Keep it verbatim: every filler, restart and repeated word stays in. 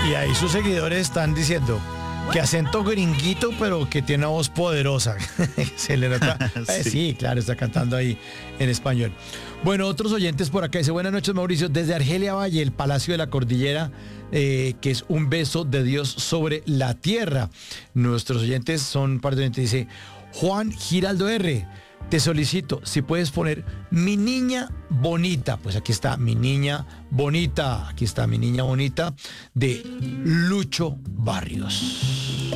Y ahí sus seguidores están diciendo que acento gringuito, pero que tiene una voz poderosa. Se le nota. Eh, Sí. sí, claro, está cantando ahí en español. Bueno, otros oyentes por acá dice, buenas noches, Mauricio, desde Argelia Valle, el Palacio de la Cordillera, eh, que es un beso de Dios sobre la tierra. Nuestros oyentes son un par de oyentes, dice Juan Giraldo R. Te solicito, si puedes poner Mi Niña Bonita. Pues aquí está, Mi Niña Bonita. Aquí está, Mi Niña Bonita, de Lucho Barrios.